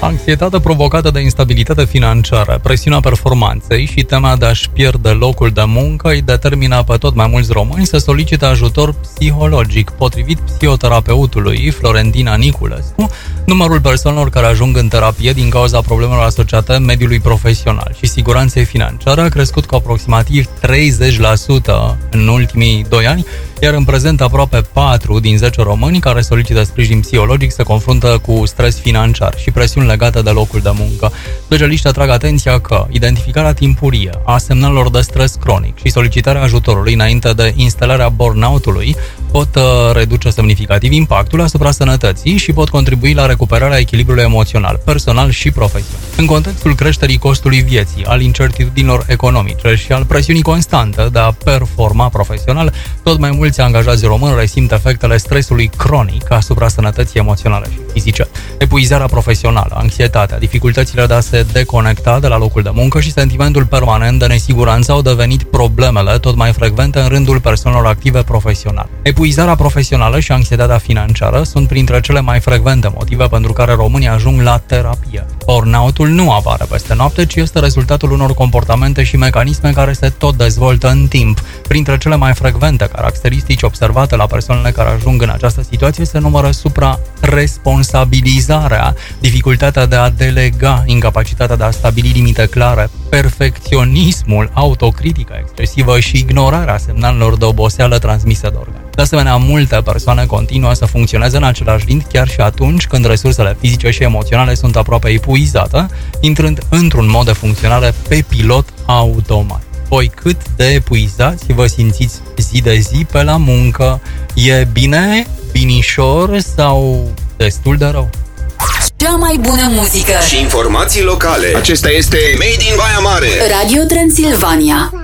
Anxietatea provocată de instabilitate financiară, presiunea performanței și teama de a-și pierde locul de muncă îi determină pe tot mai mulți români să solicite ajutor psihologic. Potrivit psihoterapeutului Florentina Niculescu, numărul persoanelor care ajung în terapie din cauza problemelor asociate mediului profesional și siguranței financiare a crescut cu aproximativ 30% în ultimii 2 ani, iar în prezent aproape 4 din 10 români care solicită sprijin psihologic se confruntă cu stres financiar și presiuni legate de locul de muncă. Specialiștii atrag atenția că identificarea timpurie a semnalelor de stres cronic și solicitarea ajutorului înainte de instalarea burnout-ului pot reduce semnificativ impactul asupra sănătății și pot contribui la recuperarea echilibrului emoțional, personal și profesional. În contextul creșterii costului vieții, al incertitudinilor economice și al presiunii constante de a performa profesional, tot mai mulți angajați români resimt efectele stresului cronic asupra sănătății emoționale și fizice. Epuizarea profesională, anxietatea, dificultățile de a se deconecta de la locul de muncă și sentimentul permanent de nesiguranță au devenit problemele tot mai frecvente în rândul persoanelor active profesional. Epuizarea profesională și anxietatea financiară sunt printre cele mai frecvente motive pentru care românii ajung la terapie. Burnout-ul nu apare peste noapte, ci este rezultatul unor comportamente și mecanisme care se tot dezvoltă în timp. Printre cele mai frecvente caracteristici observate la persoanele care ajung în această situație se numără supraresponsabilizarea, dificultatea de a delega, incapacitatea de a stabili limite clare, perfecționismul, autocritica excesivă și ignorarea semnalelor de oboseală transmise de organe. De asemenea, multe persoane continuă să funcționeze în același ritm chiar și atunci când resursele fizice și emoționale sunt aproape epuizate, intrând într-un mod de funcționare pe pilot automat. Voi cât de epuizați vă simțiți zi de zi pe la muncă? E bine, binișor sau destul de rău? Cea mai bună muzică și informații locale. Acesta este Made in Baia Mare, Radio Transilvania.